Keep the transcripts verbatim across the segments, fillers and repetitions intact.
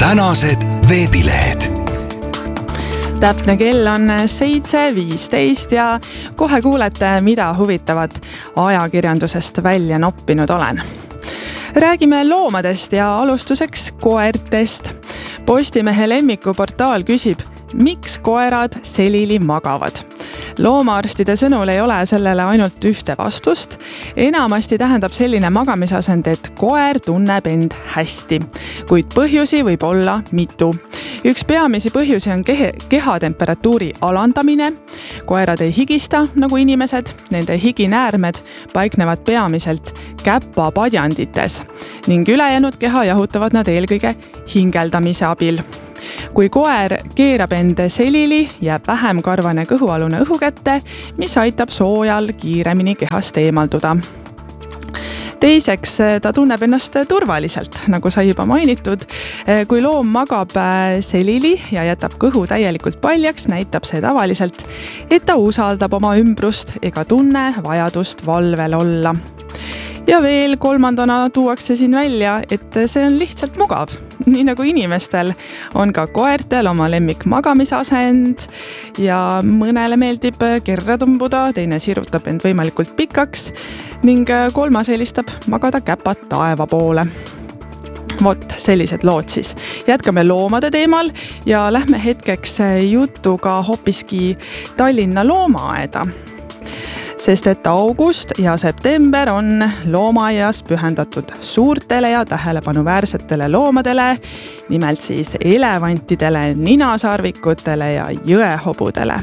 tänased veebilehed. Täpne kell on seitse viisteist ja kohe kuulete, mida huvitavat ajakirjandusest välja noppinud olen. Räägime loomadest ja alustuseks koertest. Postimehe lemmikuportaal küsib, miks koerad selili magavad. Loomaarstide sõnul ei ole sellele ainult ühte vastust. Enamasti tähendab selline magamisasend, et koer tunneb end hästi, kuid põhjusi võib olla mitu. Üks peamisi põhjusi on kehe, kehatemperatuuri alandamine. Koerad ei higista nagu inimesed, nende higinäärmed paiknevad peamiselt käpapadjandites ning ülejäänud keha jahutavad nad eelkõige hingeldamise abil. Kui koer keerab ende selili, jääb vähem karvane kõhualune õhu kätte, mis aitab soojal kiiremini kehast eemalduda. Teiseks, ta tunneb ennast turvaliselt, nagu sai juba mainitud. Kui loom magab selili ja jätab kõhu täielikult paljaks, näitab see tavaliselt, et ta usaldab oma ümbrust ega tunne vajadust valvel olla. Ja veel kolmandana tuuakse siin välja, et see on lihtsalt mugav. Nii nagu inimestel on ka koertel oma lemmik magamisasend ja mõnele meeldib kerra tumbuda, teine sirutab end võimalikult pikaks ning kolmas eelistab magada käpad taeva poole. Vot sellised lood siis. Jätkame loomade teemal ja lähme hetkeks jutuga hoopiski Tallinna loomaaeda. Sest et august ja september on loomaaias pühendatud suurtele ja tähelepanuväärsetele loomadele, nimelt siis elevantidele, ninasarvikutele ja jõehobudele.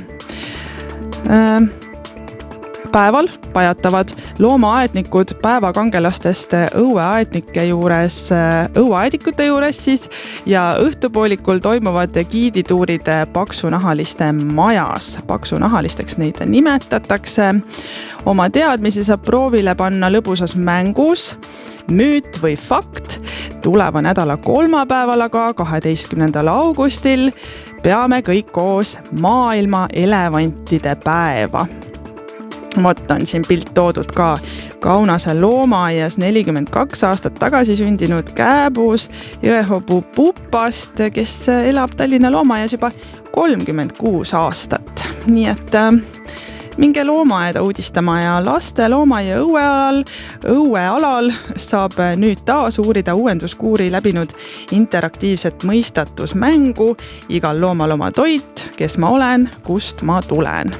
Päeval pajatavad loomaaednikud päevakangelastest õueaednike juures, õueaedikute juures siis ja õhtupoolikul toimuvad giidituurid paksunahaliste majas. Paksunahalisteks neid nimetatakse. Oma teadmisi saab proovile panna lõbusas mängus, müüt või fakt. Tuleva nädala kolmapäeval aga kaheteistkümnendal augustil peame kõik koos maailma elevantide päeva. Vot on siin pilt toodud ka Kaunase loomaaias nelikümmend kaks aastat tagasi sündinud kääbus jõehobu Pupast, kes elab Tallinna loomaaias juba kolmkümmend kuus aastat. Nii et minge loomaaeda uudistama ja laste loomaia õuealal, õuealal saab nüüd taas uurida uuenduskuuri läbinud interaktiivset mõistatusmängu. Igal loomal oma toit, kes ma olen, kust ma tulen.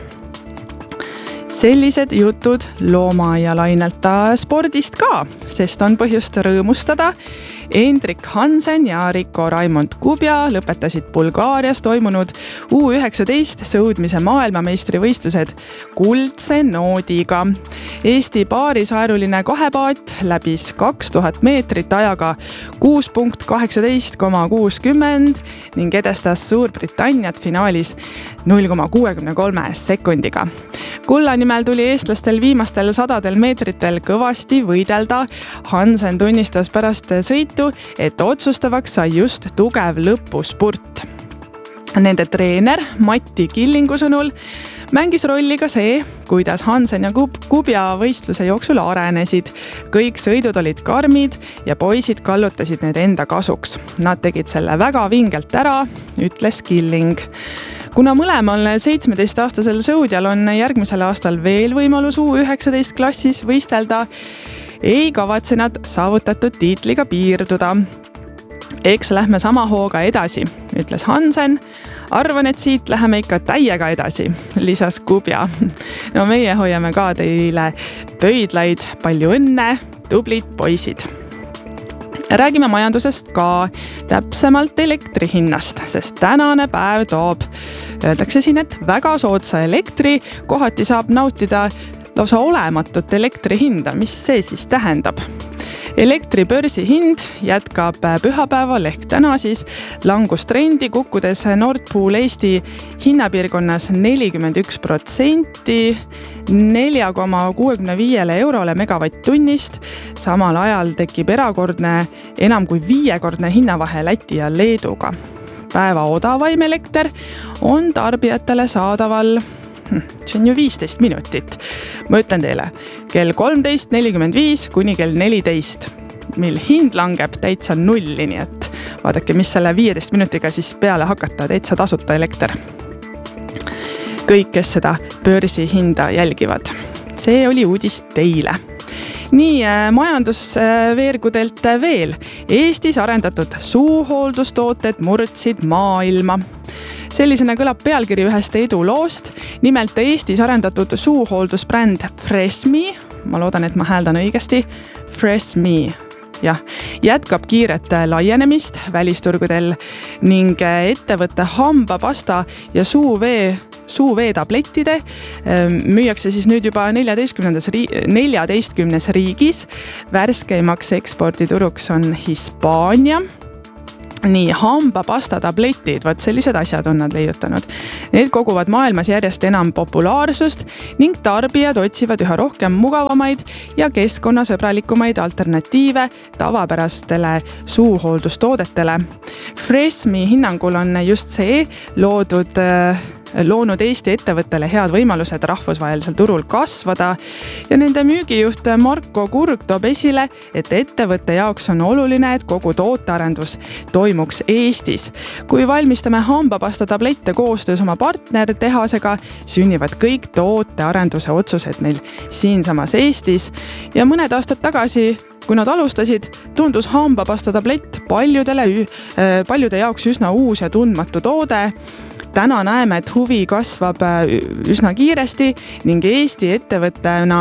Sellised jutud loomaaia lainelta spordist ka, sest on põhjust rõõmustada. Hendrik Hansen ja Rico Raimond Kubja lõpetasid Bulgaarias toimunud U üheksateist sõudmise maailmameistrivõistlused kuldse noodiga. Eesti paarisaeruline kahepaat läbis kaks tuhat meetrit ajaga kuus punkt kaheksateist koma kuuskümmend ning edestas Suurbritanniat finaalis null koma kuuekümne kolme sekundiga. Kulla nimel tuli eestlastel viimastel sadadel meetritel kõvasti võidelda. Hansen tunnistas pärast sõitu, et otsustavaks sai just tugev lõpuspurt. Nende treener Matti Killingu sõnul mängis rolli ka see, kuidas Hansen ja Kubja võistluse jooksul arenesid. Kõik sõidud olid karmid ja poisid kallutasid need enda kasuks. Nad tegid selle väga vingelt ära, ütles Killing. Kuna mõlemal seitsmeteistaastasel sõudjal on järgmisel aastal veel võimalus U üheksateist klassis võistelda, ei kavatse nad saavutatud tiitliga piirduda. Eks lähme sama hooga edasi, ütles Hansen. Arvan, et siit läheme ikka täiega edasi, lisas Kubja. No meie hoiame ka teile pöidlaid, palju õnne, tublid poisid. Räägime majandusest ka, täpsemalt elektri hinnast, sest tänane päev toob, öeldakse siin, et väga soodsa elektri kohati saab nautida lausa olematut elektri hinda. Mis see siis tähendab? Elektribörsi hind jätkab pühapäeval ehk täna siis langustrendi, kukkudes Nord Pool Eesti hinnapiirkonnas nelikümmend üks protsenti nelja koma kuuekümne viiele eurole megavatt-tunnist. Samal ajal tekib erakordne enam kui viiekordne hinnavahe Läti ja Leeduga. Päeva odavaim elekter on tarbijatele saadaval see on ju viisteist minutit. Ma ütlen teile, kell kolmteist nelikümmend viis kuni kell neliteist, mil hind langeb täitsa nulli, nii et vaadake, mis selle viieteist minutiga siis peale hakata, täitsa tasuta elekter. Kõik, kes seda börsi hinda jälgivad. See oli uudis teile. Nii majandusveergudelt veel. Eestis arendatud suuhooldustooted murdsid maailma. Sellisena kõlab pealkiri ühest eduloost. Nimelt Eestis arendatud suuhooldusbränd Freshme, ma loodan, et ma hääldan õigesti, Freshme, jah, jätkab kiiret laienemist välisturgudel ning ettevõtte hambapasta ja suuvee suuveetablettide müüakse siis nüüd juba neljateistkümnes riigis. Värskeimaks ekspordituruks on Hispaania. Nii, hambapasta tabletid, võt sellised asjad on nad leiutanud. Need koguvad maailmas järjest enam populaarsust ning tarbijad otsivad üha rohkem mugavamaid ja keskkonnasõbralikumaid alternatiive tavapärastele suuhooldustoodetele. Freshme hinnangul on just see loodud loonud Eesti ettevõttele head võimalused rahvusvahelisel turul kasvada ja nende müügijuht Marko Kurg toob esile, et ettevõtte jaoks on oluline, et kogu tootearendus toimuks Eestis. Kui valmistame hambapasta tablette koostöös oma partnertehasega, sünnivad kõik tootearenduse otsused meil siinsamas Eestis ja mõned aastad tagasi kui nad alustasid, tundus hambapasta tablett paljudele, paljude jaoks üsna uus ja tundmatu toode. Täna näeme, et huvi kasvab üsna kiiresti ning Eesti ettevõttena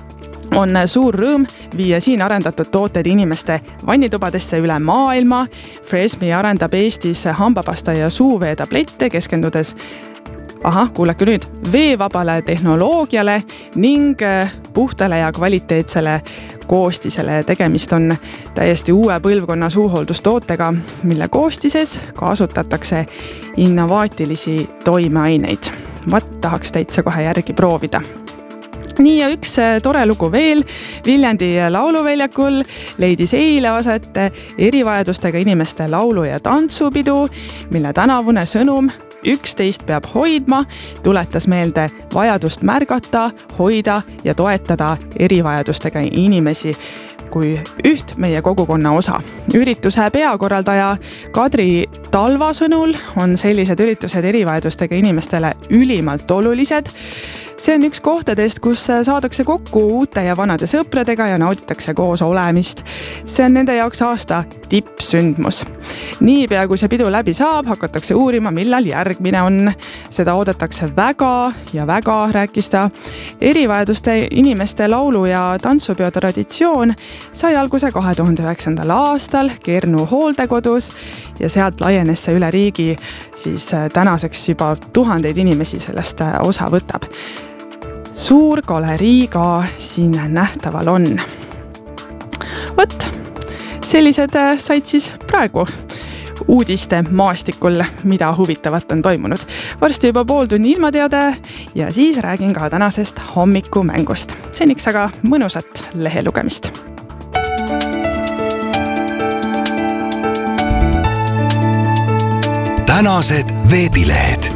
on suur rõõm viia siin arendatud tooted inimeste vannitubadesse üle maailma. Freshme arendab Eestis hambapasta ja suuveetablette keskendudes Aha, kuulake nüüd, veevabale tehnoloogiale ning puhtale ja kvaliteetsele koostisele. Tegemist on täiesti uue põlvkonna suuhooldustootega, mille koostises kasutatakse innovaatilisi toimeaineid. Vat tahaks täitsa kohe järgi proovida. Nii ja üks tore lugu veel. Viljandi lauluväljakul leidis eile aset erivajadustega inimeste laulu- ja tantsupidu, mille tänavune sõnum üksteist peab hoidma, tuletas meelde vajadust märgata, hoida ja toetada erivajadustega inimesi kui üht meie kogukonna osa. Ürituse peakorraldaja Kadri Talva sõnul on sellised üritused erivajadustega inimestele ülimalt olulised. See on üks kohtadest, kus saadakse kokku uute ja vanade sõpradega ja nauditakse koos olemist. See on nende jaoks aasta tippsündmus. Niipea kui see pidu läbi saab, hakatakse uurima, millal järgmine on. Seda oodatakse väga ja väga, rääkis ta. Erivajaduste inimeste laulu- ja tantsupeo traditsioon sai alguse kahe tuhande üheksandal aastal Kernu hooldekodus ja sealt laienes see üle riigi, siis tänaseks juba tuhandeid inimesi sellest osa võtab. Suur galerii ka siin nähtaval on. Võt, sellised said siis praegu uudiste maastikul, mida huvitavat on toimunud. Varsti juba pool tunni ilmateade ja siis räägin ka tänasest hommikumängust. Seniks aga mõnusat lehelugemist. Tänased veebilehed.